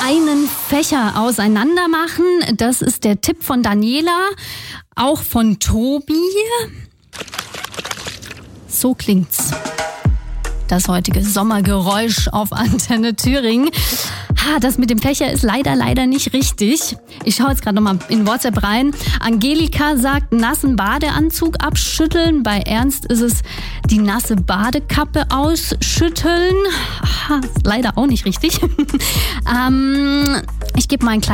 einen Fächer auseinander machen. Das ist der Tipp von Daniela, auch von Tobi. So klingt's. Das heutige Sommergeräusch auf Antenne Thüringen. Das mit dem Fächer ist leider nicht richtig. Ich schaue jetzt gerade nochmal in WhatsApp rein. Angelika sagt, nassen Badeanzug abschütteln. Bei Ernst ist es die nasse Badekappe ausschütteln. Ist leider auch nicht richtig. Ich gebe mal einen kleinen